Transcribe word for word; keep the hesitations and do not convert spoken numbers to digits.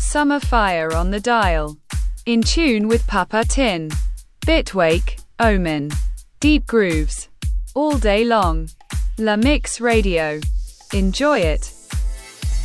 Summer Fire on the dial. In tune with Papa Tin. Bitwake, Omen. Deep grooves. All day long. La Mix Radio. Enjoy it.